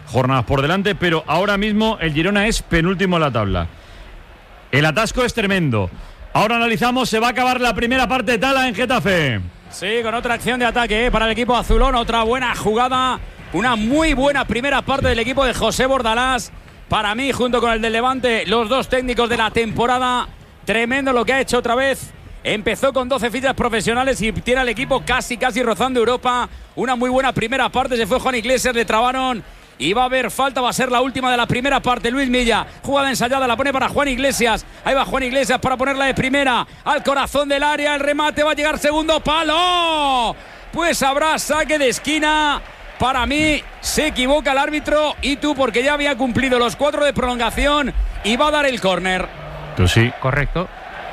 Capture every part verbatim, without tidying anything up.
jornadas por delante, pero ahora mismo el Girona es penúltimo en la tabla. El atasco es tremendo. Ahora analizamos, se va a acabar la primera parte de Tala en Getafe. Sí, con otra acción de ataque ¿eh? para el equipo azulón, otra buena jugada, una muy buena primera parte del equipo de José Bordalás. Para mí, junto con el del Levante, los dos técnicos de la temporada. Tremendo lo que ha hecho otra vez. Empezó con doce fichas profesionales y tiene al equipo casi, casi rozando Europa. Una muy buena primera parte, se fue Juan Iglesias, le trabaron. Y va a haber falta, va a ser la última de la primera parte. Luis Milla, jugada ensayada, la pone para Juan Iglesias. Ahí va Juan Iglesias para ponerla de primera. Al corazón del área, el remate va a llegar segundo palo. Pues habrá saque de esquina. Para mí se equivoca el árbitro y tú, porque ya había cumplido los cuatro de prolongación y va a dar el córner. Tú sí. Correcto.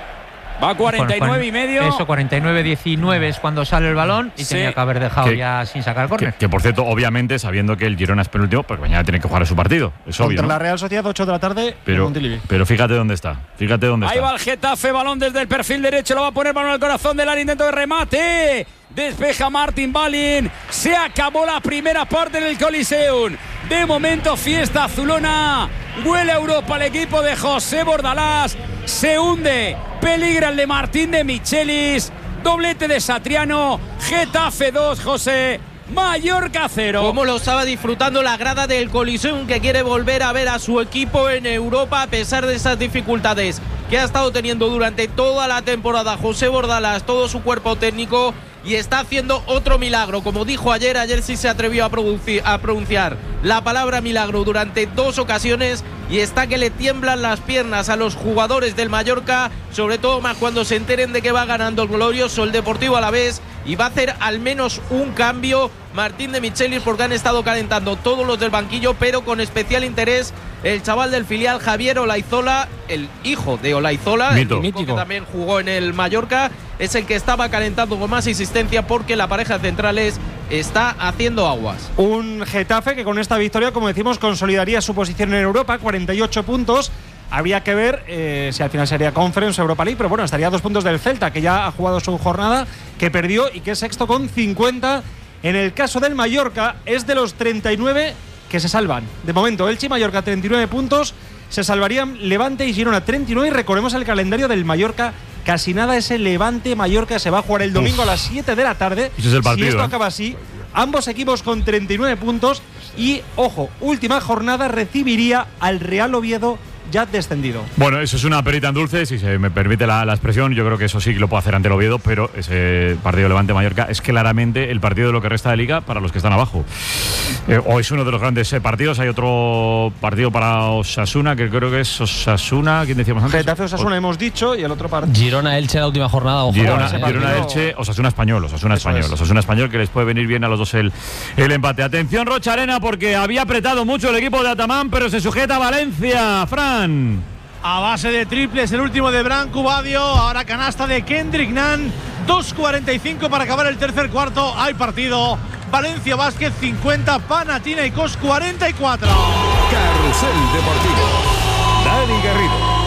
Va a cuarenta y nueve y medio. Eso, cuarenta y nueve diecinueve es cuando sale el balón y sí. tenía que haber dejado que, ya sin sacar córner. Que, que por cierto, obviamente, sabiendo que el Girona es penúltimo, porque mañana tiene que jugar su partido. Es obvio, Contra ¿no? la Real Sociedad, ocho de la tarde. Pero, pero fíjate dónde está. Fíjate dónde Ahí está. va el Getafe, balón desde el perfil derecho, lo va a poner balón al corazón del área, intento de remate. Despeja Martin Balin. Se acabó la primera parte del Coliseum. De momento, fiesta azulona. Huele a Europa el equipo de José Bordalás. Se hunde. Peligra el de Martín de Michelis. Doblete de Satriano. Getafe dos, José. Mallorca cero. Como lo estaba disfrutando la grada del Coliseum, que quiere volver a ver a su equipo en Europa a pesar de esas dificultades que ha estado teniendo durante toda la temporada José Bordalás, todo su cuerpo técnico, y está haciendo otro milagro. Como dijo ayer, ayer sí se atrevió a, producir, a pronunciar la palabra milagro durante dos ocasiones, y está que le tiemblan las piernas a los jugadores del Mallorca, sobre todo más cuando se enteren de que va ganando el glorioso el Deportivo Alavés, y va a hacer al menos un cambio Martín de Michelis, porque han estado calentando todos los del banquillo, pero con especial interés el chaval del filial Javier Olaizola, el hijo de Olaizola, Mito. el mítico que también jugó en el Mallorca, es el que estaba calentando con más insistencia, porque la pareja de centrales está haciendo aguas. Un Getafe que con esta victoria, como decimos, consolidaría su posición en Europa, cuarenta y ocho puntos. Habría que ver eh, si al final sería Conference o Europa League, pero bueno, estaría a dos puntos del Celta, que ya ha jugado su jornada, que perdió y que es sexto con cincuenta. En el caso del Mallorca, es de los treinta y nueve que se salvan. De momento, Elche y Mallorca, treinta y nueve puntos. Se salvarían Levante y Girona, treinta y nueve. Y recordemos el calendario del Mallorca. Casi nada, ese Levante-Mallorca se va a jugar el domingo Uf. a las siete de la tarde. Ese es el partido, si esto ¿eh? acaba así, ambos equipos con treinta y nueve puntos. Y, ojo, última jornada recibiría al Real Oviedo, ya descendido. Bueno, eso es una perita en dulce, si se me permite la, la expresión. Yo creo que eso sí que lo puede hacer ante el Oviedo, pero ese partido Levante-Mallorca es claramente el partido de lo que resta de Liga para los que están abajo. Eh, o es uno de los grandes eh, partidos. Hay otro partido para Osasuna, que creo que es Osasuna, ¿quién decíamos antes? Getafe Osasuna o... hemos dicho, y el otro partido Girona-Elche, la última jornada. Ojo, Girona, ese Girona-Elche, Osasuna-Español, Osasuna-Español, Osasuna-Español, que les puede venir bien a los dos el, el empate. Atención, Rocha Arena, porque había apretado mucho el equipo de Atamán, pero se sujeta a Valencia. Fran. A base de triples, el último de Branco Badio, ahora canasta de Kendrick Nunn, dos cuarenta y cinco para acabar el tercer cuarto, hay partido. Valencia Basket cincuenta, Panathinaikos cuarenta y cuatro. Carrusel Deportivo, Dani Garrido.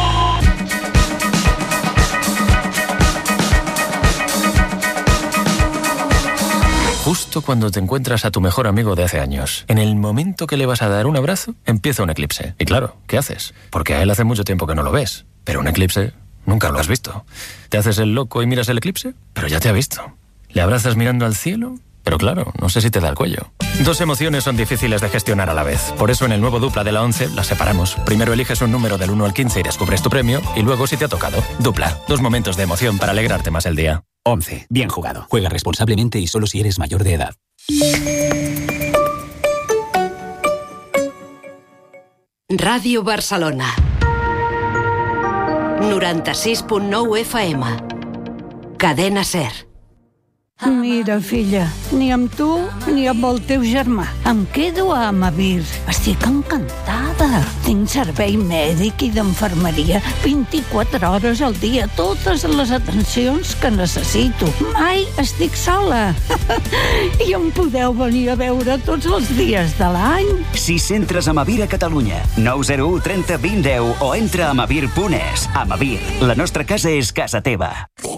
Justo cuando te encuentras a tu mejor amigo de hace años, en el momento que le vas a dar un abrazo, empieza un eclipse. Y claro, ¿qué haces? Porque a él hace mucho tiempo que no lo ves. Pero un eclipse nunca lo has visto. ¿Te haces el loco y miras el eclipse? Pero ya te ha visto. ¿Le abrazas mirando al cielo? Pero claro, no sé si te da el cuello. Dos emociones son difíciles de gestionar a la vez. Por eso en el nuevo Dupla de la once las separamos. Primero eliges un número del uno al quince y descubres tu premio. Y luego si te ha tocado. Dupla. Dos momentos de emoción para alegrarte más el día. once. Bien jugado. Juega responsablemente y solo si eres mayor de edad. Ràdio Barcelona. noranta-sis punt nou F M. Cadena SER. Mira, filla, ni amb tu ni amb el teu germà. Em quedo a Amavir. Estic encantada. Tinc servei mèdic i d'infermeria vint-i-quatre hores al dia, totes les atencions que necessito. Mai estic sola. I em podeu venir a veure tots els dies de l'any. Sis centres Amavir a Catalunya. nou zero u trenta vint deu o entra a amavir punt es. Amavir, la nostra casa és casa teva.